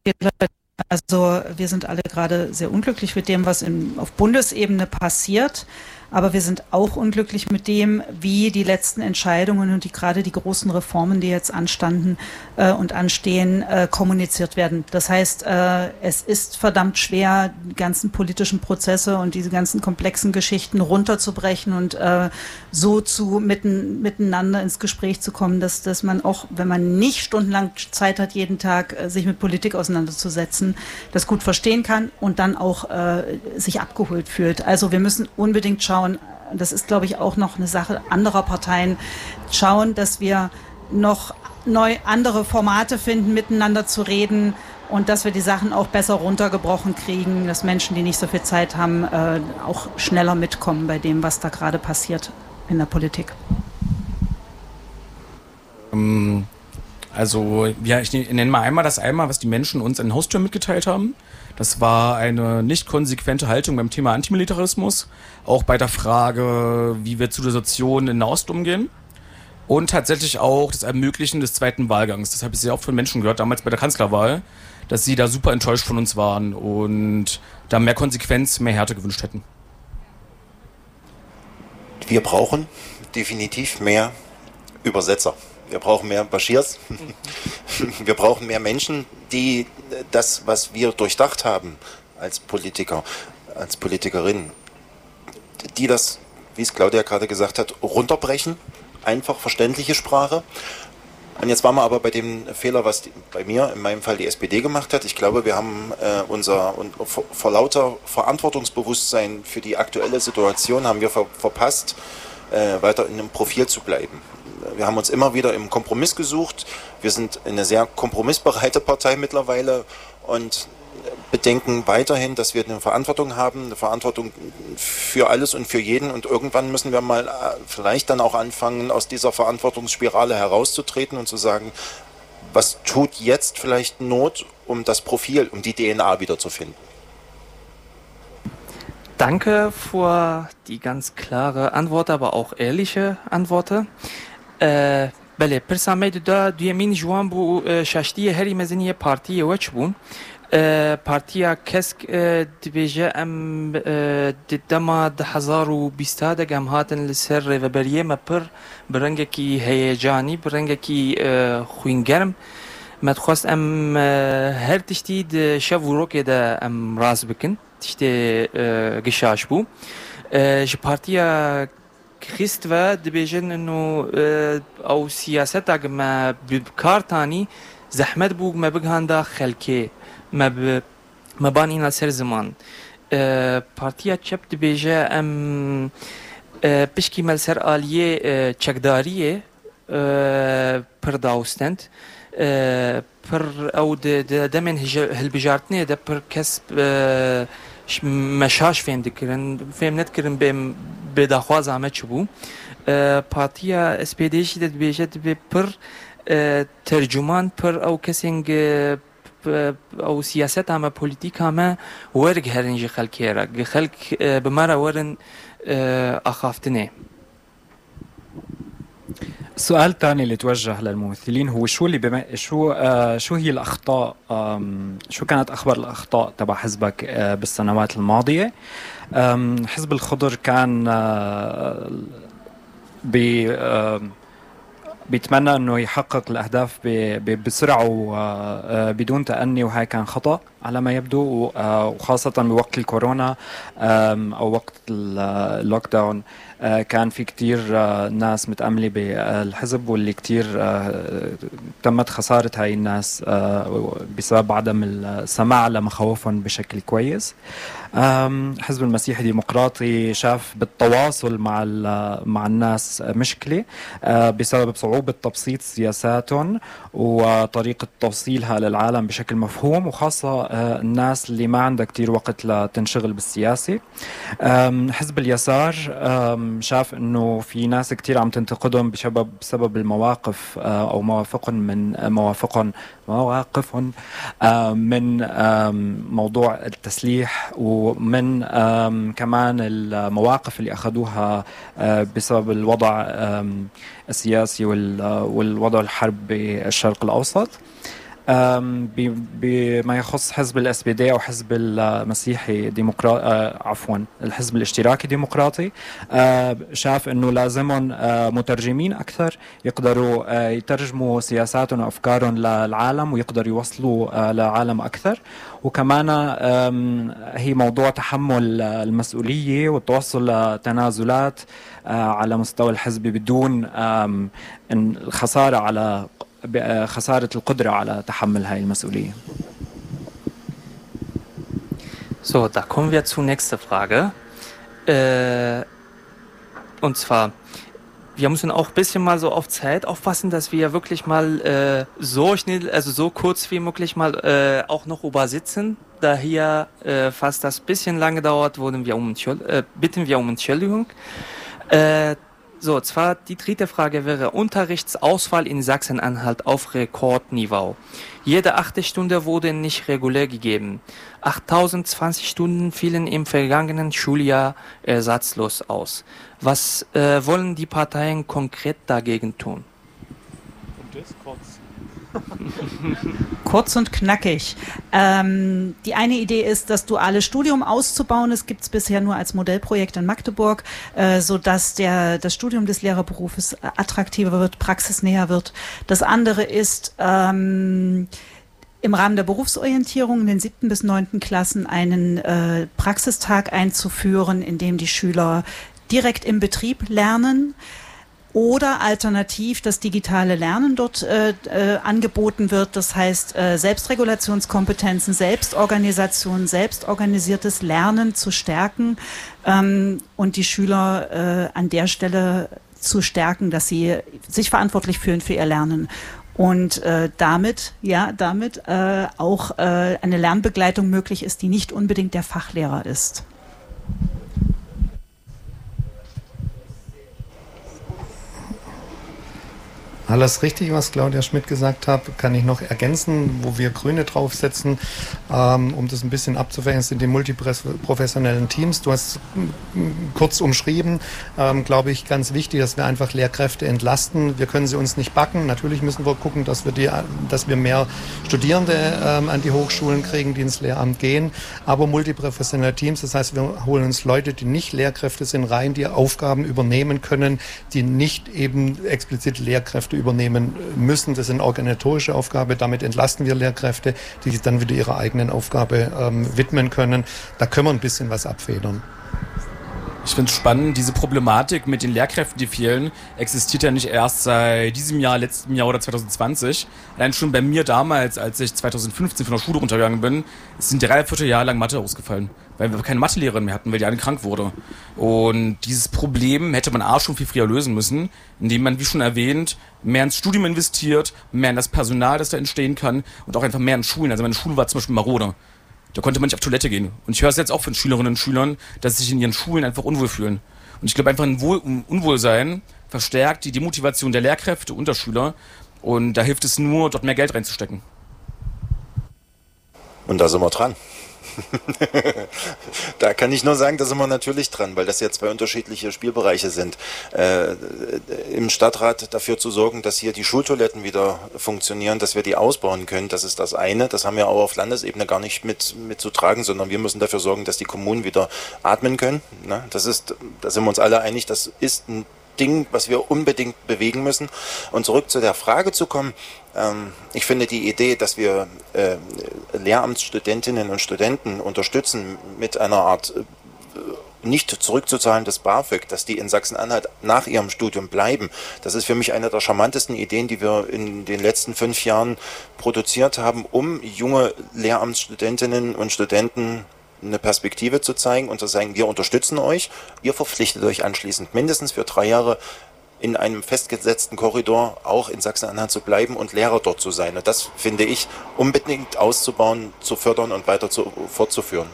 Also wir sind alle gerade sehr unglücklich mit dem, was auf Bundesebene passiert. Aber wir sind auch unglücklich mit dem, wie die letzten Entscheidungen und gerade die großen Reformen, die jetzt anstanden und anstehen, kommuniziert werden. Das heißt, es ist verdammt schwer, die ganzen politischen Prozesse und diese ganzen komplexen Geschichten runterzubrechen und so miteinander ins Gespräch zu kommen, dass man auch, wenn man nicht stundenlang Zeit hat, jeden Tag sich mit Politik auseinanderzusetzen, das gut verstehen kann und dann auch sich abgeholt fühlt. Also wir müssen unbedingt schauen, das ist, glaube ich, auch noch eine Sache anderer Parteien, schauen, dass wir noch andere Formate finden, miteinander zu reden und dass wir die Sachen auch besser runtergebrochen kriegen, dass Menschen, die nicht so viel Zeit haben, auch schneller mitkommen bei dem, was da gerade passiert in der Politik. Also, ja, ich nenne mal einmal was die Menschen uns an den Haustüren mitgeteilt haben. Das war eine nicht konsequente Haltung beim Thema Antimilitarismus, auch bei der Frage, wie wir zu der Situation in Nahost umgehen und tatsächlich auch das Ermöglichen des zweiten Wahlgangs. Das habe ich sehr oft von Menschen gehört, damals bei der Kanzlerwahl, dass sie da super enttäuscht von uns waren und da mehr Konsequenz, mehr Härte gewünscht hätten. Wir brauchen definitiv mehr Übersetzer. Wir brauchen mehr Bashirs. Wir brauchen mehr Menschen, die das, was wir durchdacht haben als Politiker, als Politikerin, die das, wie es Claudia gerade gesagt hat, runterbrechen, einfach verständliche Sprache. Und jetzt waren wir aber bei dem Fehler, was bei mir, in meinem Fall die SPD gemacht hat. Ich glaube, wir haben vor lauter Verantwortungsbewusstsein für die aktuelle Situation haben wir verpasst, weiter in einem Profil zu bleiben. Wir haben uns immer wieder im Kompromiss gesucht. Wir sind eine sehr kompromissbereite Partei mittlerweile und bedenken weiterhin, dass wir eine Verantwortung haben, eine Verantwortung für alles und für jeden. Und irgendwann müssen wir mal vielleicht dann auch anfangen, aus dieser Verantwortungsspirale herauszutreten und zu sagen, was tut jetzt vielleicht Not, um das Profil, um die DNA wiederzufinden. Danke für die ganz klare Antwort, aber auch ehrliche Antworten. بله پرسا مید دا دویمین جوان بو شاشتی هری مزنی پارتی وچ بون پارتیا کسک دبیجه ام دما 2020 دگم هاتن لسر ریوبریه مپر برنگه کی هیجانی برنگه کی خوینگرم مدخواست ام هر تشتید شف وروکه دا ام راز بکن تشتی گشاش بو جی پارتیا خست و دبیجن انه او سیاست اگه ما بکارتانی زحمت بوگ ما بگهاندا خلکه ما بانینا سر زمان پارتیا چپ دبیجه ام پشکی مل سر آلیه چکداریه پر داوستند پر او دمن هلبجارتنه ده پر کسب مشاش فهم نتكرن بداخواز عمد شبو پارتیا اسپیدیش داد بیجد پر ترجمان پر او کسینگ او سیاست همه پولیتیک همه ورگ هرنج خلکی را خلق بمارا ورن اخافتنه. السؤال الثاني اللي توجه للممثلين هو شو هي الأخطاء شو كانت أخبار الأخطاء تبع حزبك بالسنوات الماضية. حزب الخضر كان بيتمنى انه يحقق الاهداف بسرعه وبدون تأني وهي كان خطأ على ما يبدو وخاصة بوقت الكورونا او وقت اللوك داون كان في كتير ناس متأملة بالحزب واللي كتير تمت خسارة هاي الناس بسبب عدم السماع لمخاوفهم بشكل كويس. حزب المسيحي الديمقراطي شاف بالتواصل مع الناس مشكلة بسبب صعوبة تبسيط سياساتهم وطريقة توصيلها للعالم بشكل مفهوم وخاصة الناس اللي ما عندها كتير وقت لتنشغل بالسياسة. حزب اليسار شاف انه في ناس كتير عم تنتقدهم بسبب المواقف او مواقفهم من موضوع التسليح ومن كمان المواقف اللي اخذوها بسبب الوضع السياسي والوضع الحرب بالشرق الاوسط. بما يخص حزب الاس بي دي او حزب المسيحي عفوا الحزب الاشتراكي ديمقراطي، شاف انه لازمهم مترجمين اكثر يقدروا يترجموا سياساتهم وافكارهم للعالم ويقدروا يوصلوا لعالم اكثر. وكمان هي موضوع تحمل المسؤوليه والتوصل لتنازلات على مستوى الحزب بدون خسارة القدرة على تحمل هاي المسؤولية. So, da kommen wir zur nächsten Frage. Und zwar, wir müssen auch ein bisschen mal so auf Zeit aufpassen, dass wir wirklich mal so schnell, also so kurz wie möglich mal auch noch übersetzen. Da hier fast das bisschen lange dauert, bitten wir um Entschuldigung. So, zwar die dritte Frage wäre Unterrichtsausfall in Sachsen-Anhalt auf Rekordniveau. Jede 8. Stunde wurde nicht regulär gegeben. 8020 Stunden fielen im vergangenen Schuljahr ersatzlos aus. Was wollen die Parteien konkret dagegen tun? Kurz und knackig. Die eine Idee ist, das duale Studium auszubauen. Es gibt es bisher nur als Modellprojekt in Magdeburg, sodass das Studium des Lehrerberufes attraktiver wird, praxisnäher wird. Das andere ist, im Rahmen der Berufsorientierung in den 7. bis 9. Klassen einen Praxistag einzuführen, in dem die Schüler direkt im Betrieb lernen. Oder alternativ das digitale Lernen dort angeboten wird. Das heißt, Selbstregulationskompetenzen, Selbstorganisation, selbstorganisiertes Lernen zu stärken und die Schüler an der Stelle zu stärken, dass sie sich verantwortlich fühlen für ihr Lernen. Und damit auch eine Lernbegleitung möglich ist, die nicht unbedingt der Fachlehrer ist. Alles richtig, was Claudia Schmidt gesagt hat, kann ich noch ergänzen, wo wir Grüne draufsetzen, um das ein bisschen abzufängen, sind die multiprofessionellen Teams. Du hast kurz umschrieben, glaube ich, ganz wichtig, dass wir einfach Lehrkräfte entlasten. Wir können sie uns nicht backen. Natürlich müssen wir gucken, dass wir mehr Studierende an die Hochschulen kriegen, die ins Lehramt gehen. Aber multiprofessionelle Teams, das heißt, wir holen uns Leute, die nicht Lehrkräfte sind, rein, die Aufgaben übernehmen können, die nicht eben explizit Lehrkräfte übernehmen müssen. Das ist eine organisatorische Aufgabe. Damit entlasten wir Lehrkräfte, die sich dann wieder ihrer eigenen Aufgabe widmen können. Da können wir ein bisschen was abfedern. Ich finde es spannend, diese Problematik mit den Lehrkräften, die fehlen, existiert ja nicht erst seit diesem Jahr, letztem Jahr oder 2020. Allein schon bei mir damals, als ich 2015 von der Schule runtergegangen bin, sind 3/4 Jahre lang Mathe ausgefallen, weil wir keine Mathelehrerin mehr hatten, weil die eine krank wurde. Und dieses Problem hätte man schon viel früher lösen müssen, indem man, wie schon erwähnt, mehr ins Studium investiert, mehr in das Personal, das da entstehen kann und auch einfach mehr in Schulen. Also meine Schule war zum Beispiel marode. Da konnte man nicht auf Toilette gehen. Und ich höre es jetzt auch von Schülerinnen und Schülern, dass sie sich in ihren Schulen einfach unwohl fühlen. Und ich glaube, einfach ein Unwohlsein verstärkt die Demotivation der Lehrkräfte und der Schüler. Und da hilft es nur, dort mehr Geld reinzustecken. Und da sind wir dran. Da kann ich nur sagen, da sind wir natürlich dran, weil das ja zwei unterschiedliche Spielbereiche sind. Im Stadtrat dafür zu sorgen, dass hier die Schultoiletten wieder funktionieren, dass wir die ausbauen können, das ist das eine. Das haben wir auch auf Landesebene gar nicht mit zu tragen, sondern wir müssen dafür sorgen, dass die Kommunen wieder atmen können. Da sind wir uns alle einig, das ist ein Ding, was wir unbedingt bewegen müssen. Und zurück zu der Frage zu kommen, ich finde die Idee, dass wir Lehramtsstudentinnen und Studenten unterstützen mit einer Art nicht zurückzuzahlen des BAföG, dass die in Sachsen-Anhalt nach ihrem Studium bleiben, das ist für mich eine der charmantesten Ideen, die wir in den letzten 5 Jahren produziert haben, um junge Lehramtsstudentinnen und Studenten eine Perspektive zu zeigen und zu sagen, wir unterstützen euch, ihr verpflichtet euch anschließend mindestens für 3 Jahre in einem festgesetzten Korridor auch in Sachsen-Anhalt zu bleiben und Lehrer dort zu sein. Und das finde ich unbedingt auszubauen, zu fördern und weiter fortzuführen.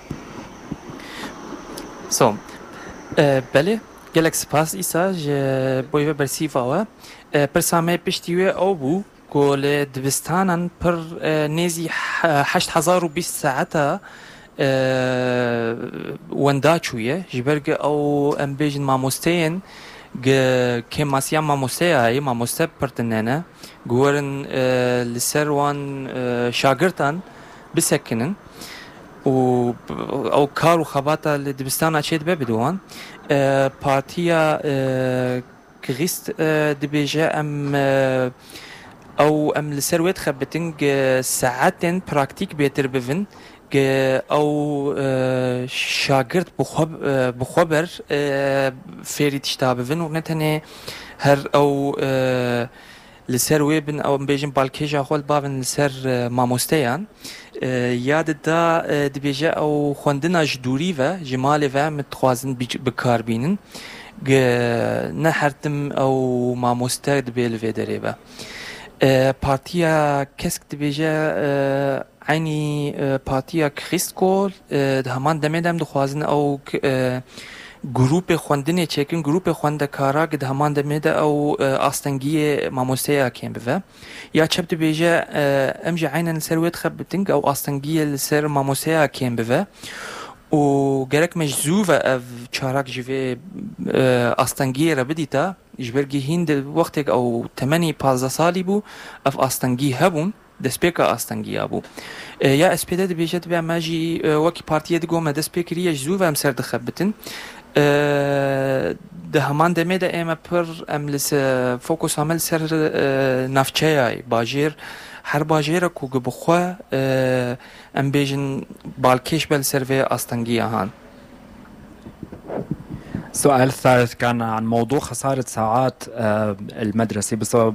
So, بله گلک سپاس ایسا بوی برسیفاوه پرسامه پشتیوه او بو گل دبستانن پر نزی 8020 ساعته وندا چویه جبرگ او ام بیجن ماموستین كماسيا ماموسيا ماموستا برتنانا جورن لسروان شاگرتان بسكنن و او كارو خباتا لدبستان اشيد ببدوان بارتيا كريست دبيجا ام او ام لسرويت خبتنج ساعتين براكتيك بيتر بفن او شاگرد بخبر فيري تشتابفن ونتنه هر او لسر ويبن او بيجن بالكيجا خول بابن لسر ماموستيان ياد دا دبيجا او خوندنا جدوري و جمالي و متخوازن بكاربينن نحرتم او ماموستا دبيل في دريبا بارتيا كسك دبيجا عيني بارتيا كريستكول همان دمدم دخوازن او گروپ خوندنی چکن گروپ خوندکارا که همان دمیده او آستنگی ماموسیا کم بوه یا چبت بیجه امجا عینن سرویت خبتنگ او آستنگی سر ماموسیا کم بوه و گرک مجزو و اف چارک جوه آستنگی را بدیتا جبرگی هند وقتی او 8-15 سالی بو اف آستنگی هبون دسپیکا آستنگی ابو یا اسپیده بیجه به ماجی وکی پارتیه دگومه دسپیکری جزو و امسر دخبتن ده همان دمه ده اما پر املس فوکس عمل سر نفچه باجیر هر باجیر کو بخوا ام بیجن بالکش بل سروی استنگی هان. السؤال الثالث كان عن موضوع خسارة ساعات المدرسة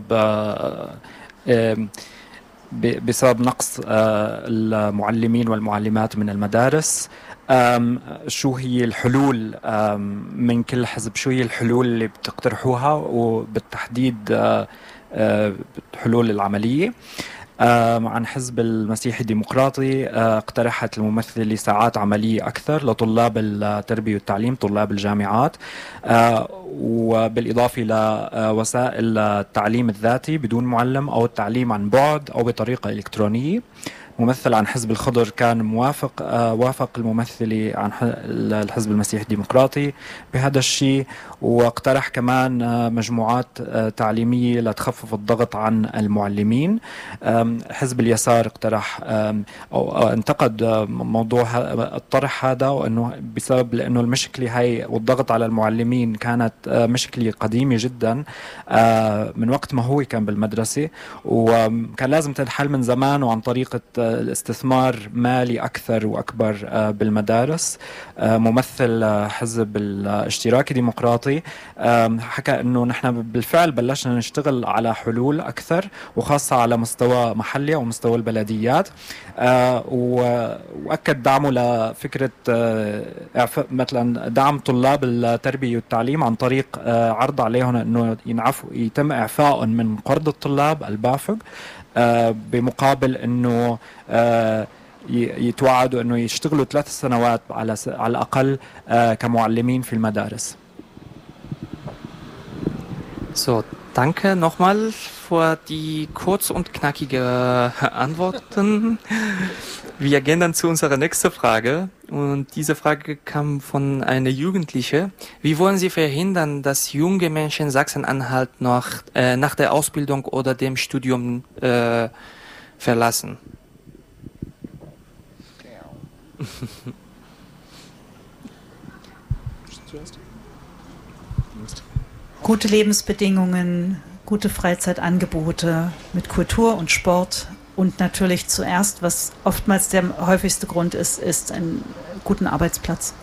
بسبب نقص المعلمين والمعلمات من المدارس. شو هي الحلول من كل حزب؟ شو هي الحلول اللي بتقترحوها وبالتحديد الحلول العملية؟ عن حزب المسيحي الديمقراطي اقترحت الممثلة ساعات عملية أكثر لطلاب التربية والتعليم طلاب الجامعات وبالإضافة لوسائل التعليم الذاتي بدون معلم أو التعليم عن بعد أو بطريقة إلكترونية. ممثل عن حزب الخضر كان وافق الممثلة عن الحزب المسيحي الديمقراطي بهذا الشيء واقترح كمان مجموعات تعليمية لتخفف الضغط عن المعلمين. حزب اليسار اقترح أو انتقد موضوع الطرح هذا وأنه لأنه المشكلة هاي والضغط على المعلمين كانت مشكلة قديمة جدا من وقت ما هو كان بالمدرسة وكان لازم تنحل من زمان وعن طريقة الاستثمار مالي أكثر وأكبر بالمدارس. ممثل حزب الاشتراكي الديمقراطي حكى أنه نحن بالفعل بلشنا نشتغل على حلول أكثر وخاصة على مستوى محلي ومستوى البلديات وأكد دعمه لفكرة مثلا دعم طلاب التربية والتعليم عن طريق عرض عليهم أنه يتم إعفاء من قرض الطلاب البافق بمقابل أنه يتوعدوا أنه يشتغلوا 3 سنوات على الأقل كمعلمين في المدارس. So, danke nochmal für die kurz und knackige Antworten. Wir gehen dann zu unserer nächsten Frage. Und diese Frage kam von einer Jugendlichen. Wie wollen Sie verhindern, dass junge Menschen Sachsen-Anhalt nach der Ausbildung oder dem Studium verlassen? Gute Lebensbedingungen, gute Freizeitangebote mit Kultur und Sport und natürlich zuerst, was oftmals der häufigste Grund ist einen guten Arbeitsplatz.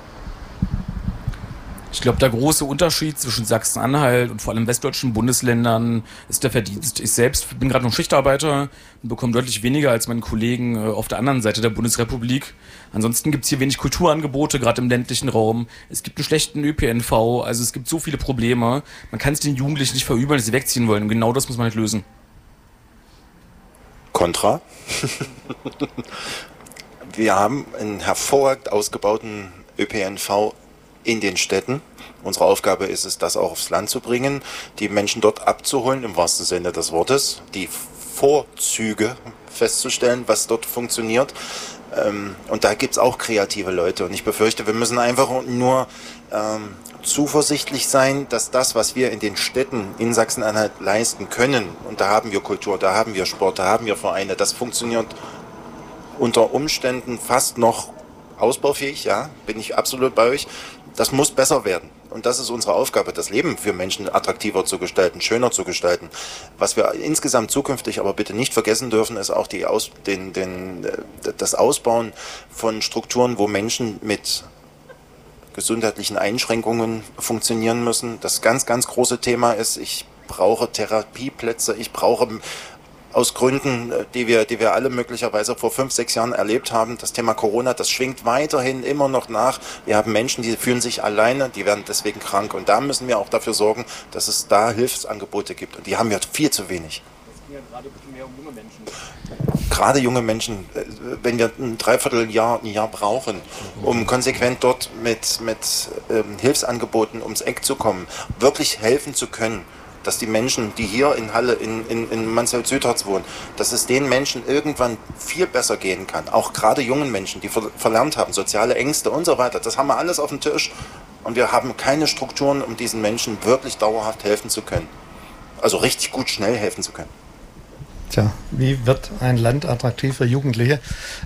Ich glaube, der große Unterschied zwischen Sachsen-Anhalt und vor allem westdeutschen Bundesländern ist der Verdienst. Ich selbst bin gerade noch Schichtarbeiter und bekomme deutlich weniger als meine Kollegen auf der anderen Seite der Bundesrepublik. Ansonsten gibt es hier wenig Kulturangebote, gerade im ländlichen Raum. Es gibt einen schlechten ÖPNV, also es gibt so viele Probleme. Man kann es den Jugendlichen nicht verübeln, dass sie wegziehen wollen. Und genau das muss man nicht lösen. Kontra. Wir haben einen hervorragend ausgebauten ÖPNV in den Städten. Unsere Aufgabe ist es, das auch aufs Land zu bringen, die Menschen dort abzuholen, im wahrsten Sinne des Wortes, die Vorzüge festzustellen, was dort funktioniert. Und da gibt es auch kreative Leute. Und ich befürchte, wir müssen einfach nur zuversichtlich sein, dass das, was wir in den Städten in Sachsen-Anhalt leisten können, und da haben wir Kultur, da haben wir Sport, da haben wir Vereine, das funktioniert unter Umständen fast noch ausbaufähig, ja, bin ich absolut bei euch. Das muss besser werden. Und das ist unsere Aufgabe, das Leben für Menschen attraktiver zu gestalten, schöner zu gestalten. Was wir insgesamt zukünftig aber bitte nicht vergessen dürfen, ist auch das Ausbauen von Strukturen, wo Menschen mit gesundheitlichen Einschränkungen funktionieren müssen. Das ganz, ganz große Thema ist, ich brauche Therapieplätze, ich brauche aus Gründen, die wir alle möglicherweise vor 5, 6 Jahren erlebt haben. Das Thema Corona, das schwingt weiterhin immer noch nach. Wir haben Menschen, die fühlen sich alleine, die werden deswegen krank. Und da müssen wir auch dafür sorgen, dass es da Hilfsangebote gibt. Und die haben wir viel zu wenig. Es ging ja gerade ein bisschen mehr um junge Menschen. Gerade junge Menschen, wenn wir ein Dreivierteljahr, ein Jahr brauchen, um konsequent dort mit Hilfsangeboten ums Eck zu kommen, wirklich helfen zu können, dass die Menschen, die hier in Halle, in Mansfeld-Südharz wohnen, dass es den Menschen irgendwann viel besser gehen kann. Auch gerade jungen Menschen, die verlernt haben, soziale Ängste und so weiter. Das haben wir alles auf dem Tisch. Und wir haben keine Strukturen, um diesen Menschen wirklich dauerhaft helfen zu können. Also richtig gut, schnell helfen zu können. Tja, wie wird ein Land attraktiv für Jugendliche?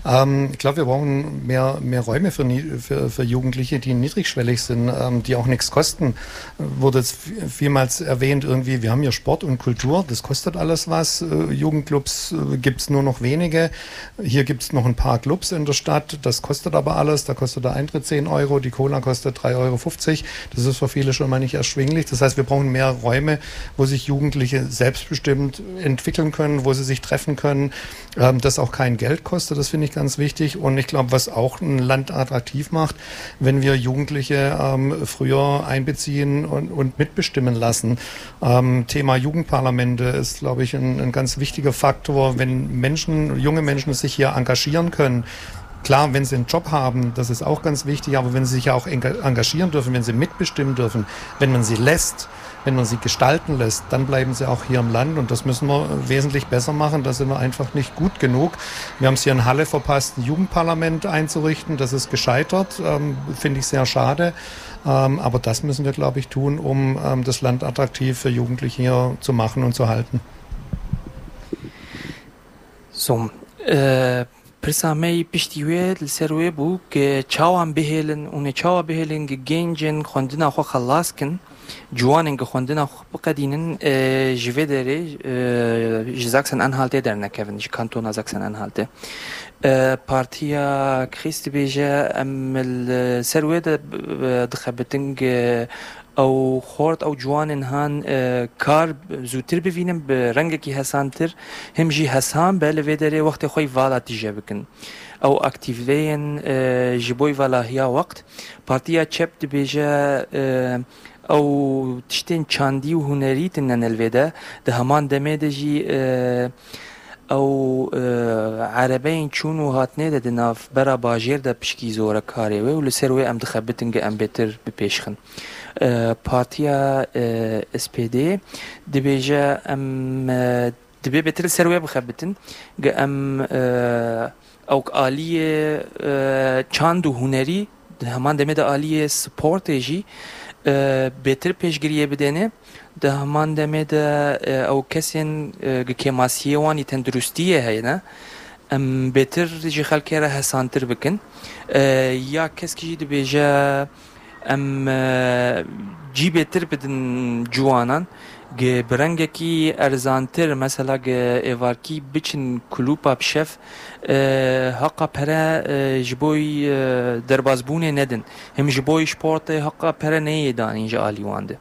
Ich glaube, wir brauchen mehr Räume für Jugendliche, die niedrigschwellig sind, die auch nichts kosten. Wurde jetzt vielmals erwähnt, irgendwie, wir haben hier Sport und Kultur, das kostet alles was. Jugendclubs gibt es nur noch wenige. Hier gibt es noch ein paar Clubs in der Stadt, das kostet aber alles. Da kostet der Eintritt 10 Euro, die Cola kostet 3,50 Euro. Das ist für viele schon mal nicht erschwinglich. Das heißt, wir brauchen mehr Räume, wo sich Jugendliche selbstbestimmt entwickeln können, wo sie sich treffen können, das auch kein Geld kostet, das finde ich ganz wichtig. Und ich glaube, was auch ein Land attraktiv macht, wenn wir Jugendliche früher einbeziehen und mitbestimmen lassen. Thema Jugendparlamente ist, glaube ich, ein ganz wichtiger Faktor, wenn junge Menschen sich hier engagieren können. Klar, wenn sie einen Job haben, das ist auch ganz wichtig, aber wenn sie sich ja auch engagieren dürfen, wenn sie mitbestimmen dürfen, wenn man sie lässt, wenn man sie gestalten lässt, dann bleiben sie auch hier im Land und das müssen wir wesentlich besser machen. Da sind wir einfach nicht gut genug. Wir haben es hier in Halle verpasst, ein Jugendparlament einzurichten. Das ist gescheitert, finde ich sehr schade. Aber das müssen wir, glaube ich, tun, um das Land attraktiv für Jugendliche hier zu machen und zu halten. So, Persamei piştiye l'serwe bu ke çawan behelen un çawa behelen gegenjen khondina xo khalaskin Juanen gekhondina xo bqadinen jvedere Sachsen-Anhalte dernek evin Kantona Sachsen-Anhalte Partia Christi beje am serwe de dkhabeting او خورد او جوانن هان کار زوتر ببینم به رنگ کی حسانتر هم جی حسان بله ودره وقت خوی والا تیجه بکن او اکتیوین جبوی والا هیا وقت پارتیا چپ دبیجه او تشتین چاندی و هنری تنن الوده ده همان دمه ده جی او عربین چون و هاتنه ده ناف برا باجیر ده پشکی زوره کاری و لسروی ام دخبتنگ ام بهتر بپیشخن پارتیا SPD دبیجه ام دبی بهتر سروی بخبتن ام او آلیه چاند و هنری همان دمه ده آلیه سپورتجی بهتر پیشگیری بدنه ده همان دمه ده او کسین که ماسیه وانی تندرستیه هی نه ام بهتر جی خلکی را حسانتر بکن یا کس کی دبیجه ام جی بهتر بدن جوانان گه برنگکی ارزانتر مثلا گه ایوارکی بچن کلوپا بشف حقا پره جبوی دربازبونه ندن هم جبوی شپورت حقا پره نیدان اینجا آلیوانده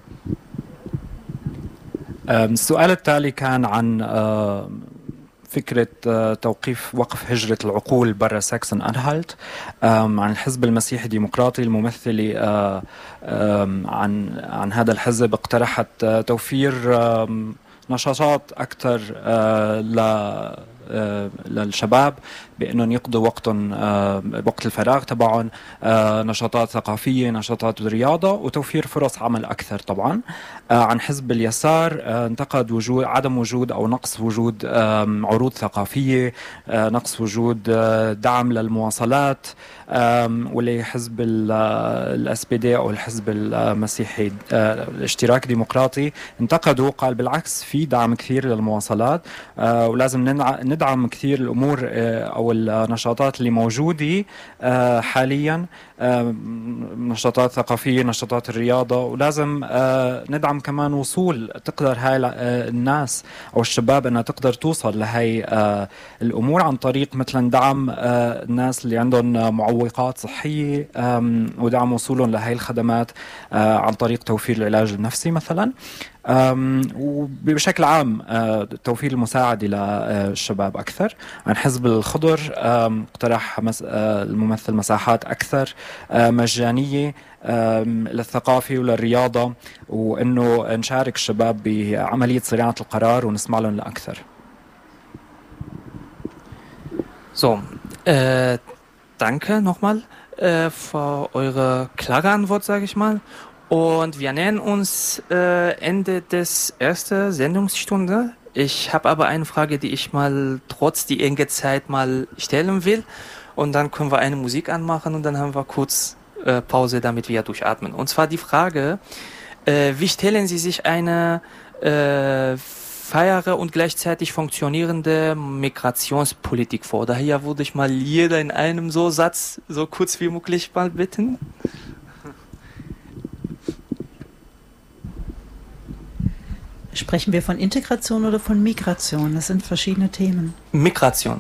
السؤال التالي كان عن فكرة وقف هجرة العقول برا ساكسن أنهالت عن الحزب المسيحي الديمقراطي الممثلة عن هذا الحزب اقترحت توفير نشاطات أكثر للشباب بأنهم يقضوا وقتهم وقت الفراغ تبعهم نشاطات ثقافية، نشاطات رياضة، وتوفير فرص عمل أكثر. طبعا عن حزب اليسار انتقد عدم وجود أو نقص وجود عروض ثقافية، نقص وجود دعم للمواصلات، واللي حزب الاس بي دي او الحزب المسيحي الاشتراك الديمقراطي انتقدوا، قال بالعكس في دعم كثير للمواصلات، ولازم ندعم كثير الامور او النشاطات اللي موجوده حاليا، نشاطات ثقافيه، نشاطات الرياضه، ولازم ندعم كمان وصول تقدر هاي الناس او الشباب انها تقدر توصل لهي الامور عن طريق مثلا دعم الناس اللي عندهم معوقات صحيه ودعم وصولهم لهي الخدمات عن طريق توفير العلاج النفسي مثلا، وبشكل عام توفير المساعدة للشباب أكثر. عن حزب الخضر اقترح الممثل مساحات أكثر مجانية للثقافة وللرياضة، وأنه نشارك الشباب بعملية صناعة القرار ونسمع لهم لأكثر. So, danke nochmal für eure klare Antwort, sage ich mal. Und wir nähern uns Ende des ersten Sendungsstunde. Ich habe aber eine Frage, die ich mal trotz die enge Zeit mal stellen will. Und dann können wir eine Musik anmachen und dann haben wir kurz Pause, damit wir durchatmen. Und zwar die Frage, wie stellen Sie sich eine faire und gleichzeitig funktionierende Migrationspolitik vor? Daher würde ich mal jeder in einem so Satz so kurz wie möglich mal bitten. Sprechen wir von Integration oder von Migration? Das sind verschiedene Themen. Migration.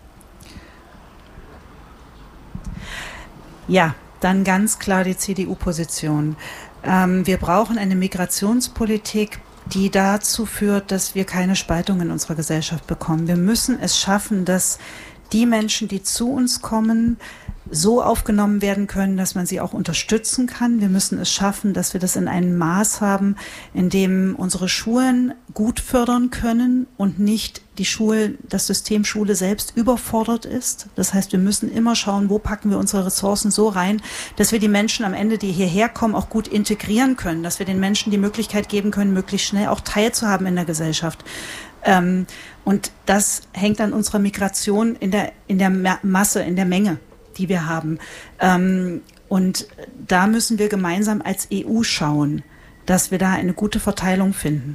Ja, dann ganz klar die CDU-Position. Wir brauchen eine Migrationspolitik, die dazu führt, dass wir keine Spaltung in unserer Gesellschaft bekommen. Wir müssen es schaffen, dass die Menschen, die zu uns kommen, so aufgenommen werden können, dass man sie auch unterstützen kann. Wir müssen es schaffen, dass wir das in einem Maß haben, in dem unsere Schulen gut fördern können und nicht das System Schule selbst überfordert ist. Das heißt, wir müssen immer schauen, wo packen wir unsere Ressourcen so rein, dass wir die Menschen am Ende, die hierher kommen, auch gut integrieren können, dass wir den Menschen die Möglichkeit geben können, möglichst schnell auch teilzuhaben in der Gesellschaft. Und das hängt an unserer Migration in der Masse, in der Menge, die wir haben. Und da müssen wir gemeinsam als EU schauen, dass wir da eine gute Verteilung finden.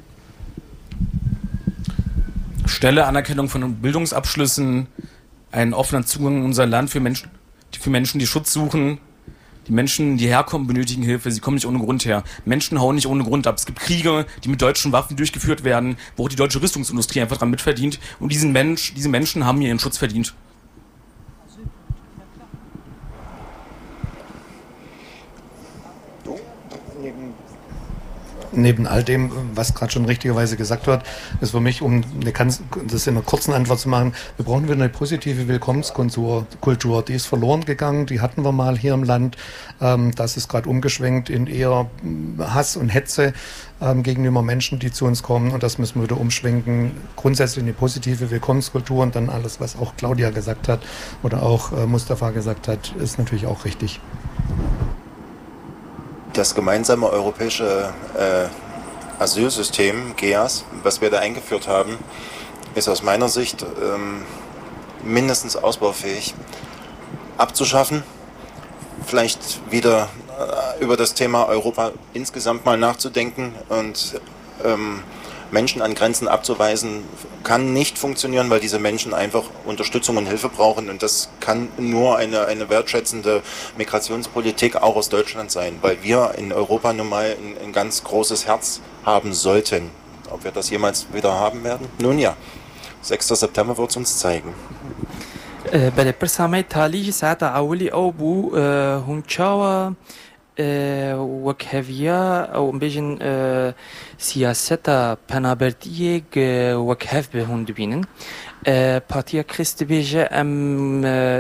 Schnelle Anerkennung von Bildungsabschlüssen, einen offenen Zugang in unser Land für Menschen, die Schutz suchen. Die Menschen, die herkommen, benötigen Hilfe. Sie kommen nicht ohne Grund her. Menschen hauen nicht ohne Grund ab. Es gibt Kriege, die mit deutschen Waffen durchgeführt werden, wo auch die deutsche Rüstungsindustrie einfach dran mitverdient. Und diese Menschen haben ihren Schutz verdient. Neben all dem, was gerade schon richtigerweise gesagt wird, ist für mich, um das in einer kurzen Antwort zu machen, wir brauchen wieder eine positive Willkommenskultur. Die ist verloren gegangen, die hatten wir mal hier im Land. Das ist gerade umgeschwenkt in eher Hass und Hetze gegenüber Menschen, die zu uns kommen. Und das müssen wir wieder umschwenken. Grundsätzlich eine positive Willkommenskultur und dann alles, was auch Claudia gesagt hat oder auch Mustafa gesagt hat, ist natürlich auch richtig. Das gemeinsame europäische Asylsystem, GEAS, was wir da eingeführt haben, ist aus meiner Sicht mindestens ausbaufähig. Abzuschaffen, vielleicht wieder über das Thema Europa insgesamt mal nachzudenken und Menschen an Grenzen abzuweisen, kann nicht funktionieren, weil diese Menschen einfach Unterstützung und Hilfe brauchen. Und das kann nur eine wertschätzende Migrationspolitik auch aus Deutschland sein, weil wir in Europa nun mal ein ganz großes Herz haben sollten. Ob wir das jemals wieder haben werden? Nun ja, 6. September wird es uns zeigen. بله پرسامه تالیج ساعت اولی او بو هونچاوا وكهفيا او بيجن سياستا پنابرتیه وكهف به هون دبینن پارتیا کریست بیجه ام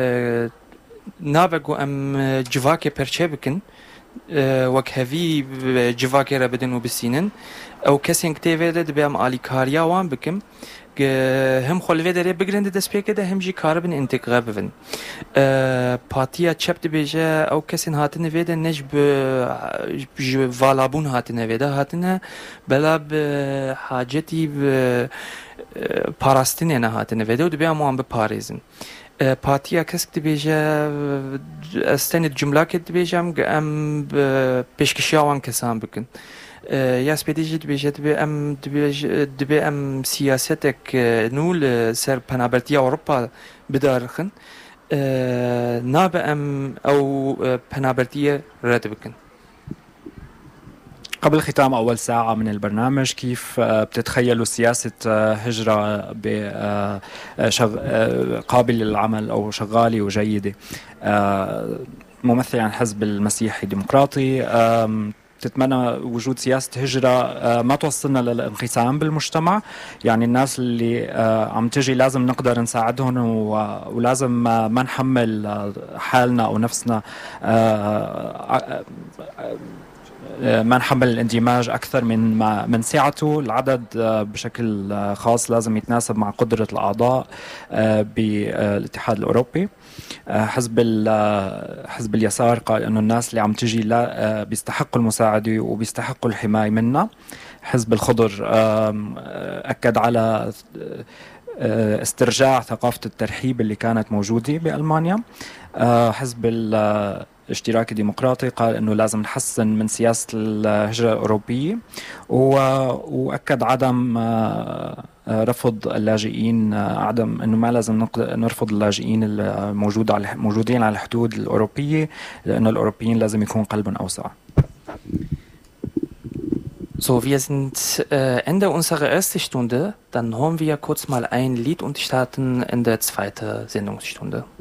نابگو ام جواک پرچه بکن وكهفي جواك را بدن و بسینن او کسی انکتیوه ده بیم آلیکاریا وان بکم هم خلوه داره بگرنده دست پیکه ده هم جی کاربن انتقره بون پاتیا چپ دی بیجه او کسین هاتنه ویده نج به والابون هاتنه ویده هاتنه بلا به حاجتی به پاراستینه نه هاتنه ویده و دبی همون به پاریزن پاتیا کس دی بیجه استند جمله که دی بیجه ام پیشکشی آوان کسان بکن یاس بدیجی دبیجه دبی ام سیاستک نول سر پنابرتی أوروبا بدارخن ناب ام او پنابرتی رد بکن. قبل ختام أول ساعة من البرنامج كيف بتتخيلوا سياسة هجرة قابلة للعمل أو شغالة وجيدة ممثل عن الحزب المسيحي الديمقراطي تتمنى وجود سياسة هجرة ما توصلنا للانقسام بالمجتمع يعني الناس اللي عم تجي لازم نقدر نساعدهم ولازم ما نحمل حالنا أو نفسنا ما نحمل الاندماج أكثر من سعته العدد بشكل خاص لازم يتناسب مع قدرة الأعضاء بالاتحاد الأوروبي حزب اليسار قال إنه الناس اللي عم تجي لا بيستحقوا المساعدة وبيستحقوا الحماية منا حزب الخضر أكد على استرجاع ثقافة الترحيب اللي كانت موجودة بألمانيا حزب الاشتراكي الديمقراطي قال انه لازم نحسن من سياسة الهجرة الأوروبية وأكد عدم رفض اللاجئين عدم انه ما لازم نرفض اللاجئين الموجودين على الحدود الأوروبية لأنه الأوروبيين لازم يكون قلبهم أوسع. So, wir sind Ende unserer ersten Stunde. Dann hören wir kurz mal ein Lied und starten in der zweiten Sendungsstunde.